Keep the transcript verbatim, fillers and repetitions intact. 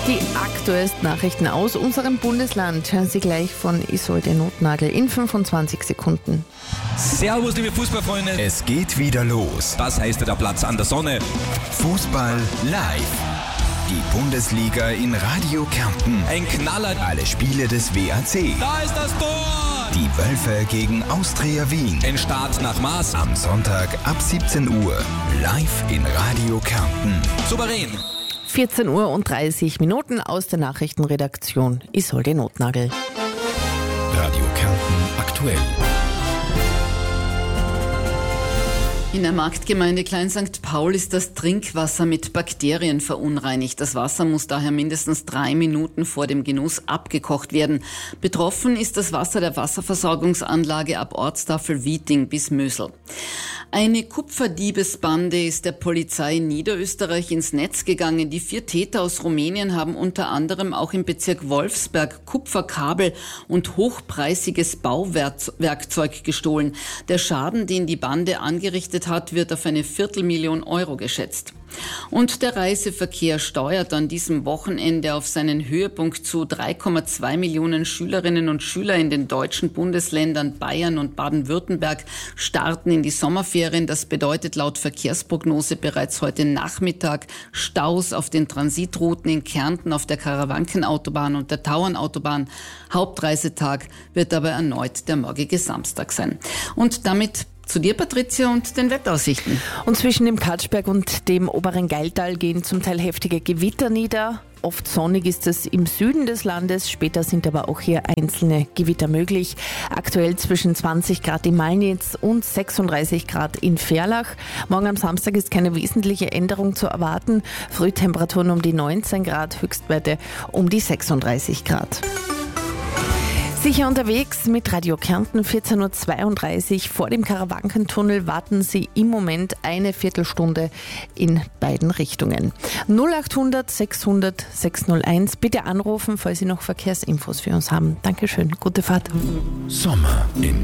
Die aktuellsten Nachrichten aus unserem Bundesland hören Sie gleich von Isolde Notnagel in fünfundzwanzig Sekunden. Servus, liebe Fußballfreunde. Es geht wieder los. Das heißt der Platz an der Sonne. Fußball live. Die Bundesliga in Radio Kärnten. Ein Knaller. Alle Spiele des W A C. Da ist das Tor. Die Wölfe gegen Austria Wien. Ein Start nach Maß. Am Sonntag ab siebzehn Uhr. Live in Radio Kärnten. Souverän. vierzehn Uhr und dreißig Minuten aus der Nachrichtenredaktion Isolde Notnagel. Radio Kärnten aktuell. In der Marktgemeinde Klein Sankt Paul ist das Trinkwasser mit Bakterien verunreinigt. Das Wasser muss daher mindestens drei Minuten vor dem Genuss abgekocht werden. Betroffen ist das Wasser der Wasserversorgungsanlage ab Ortstafel Wieting bis Mösel. Eine Kupferdiebesbande ist der Polizei in Niederösterreich ins Netz gegangen. Die vier Täter aus Rumänien haben unter anderem auch im Bezirk Wolfsberg Kupferkabel und hochpreisiges Bauwerkzeug gestohlen. Der Schaden, den die Bande angerichtet hat, wird auf eine Viertelmillion Euro geschätzt. Und der Reiseverkehr steuert an diesem Wochenende auf seinen Höhepunkt zu. drei Komma zwei Millionen Schülerinnen und Schüler in den deutschen Bundesländern Bayern und Baden-Württemberg starten in die Sommerferien. Das bedeutet laut Verkehrsprognose bereits heute Nachmittag Staus auf den Transitrouten in Kärnten auf der Karawankenautobahn und der Tauernautobahn. Hauptreisetag wird aber erneut der morgige Samstag sein. Und damit zu dir, Patricia, und den Wetteraussichten. Und zwischen dem Katschberg und dem oberen Geiltal gehen zum Teil heftige Gewitter nieder. Oft sonnig ist es im Süden des Landes, später sind aber auch hier einzelne Gewitter möglich. Aktuell zwischen zwanzig Grad in Malnitz und sechsunddreißig Grad in Verlach. Morgen am Samstag ist keine wesentliche Änderung zu erwarten. Frühtemperaturen um die neunzehn Grad, Höchstwerte um die sechsunddreißig Grad. Sicher unterwegs mit Radio Kärnten, vierzehn Uhr zweiunddreißig. Vor dem Karawankentunnel warten Sie im Moment eine Viertelstunde in beiden Richtungen. null achthundert sechshundert sechshunderteins. Bitte anrufen, falls Sie noch Verkehrsinfos für uns haben. Dankeschön, gute Fahrt. Sommer in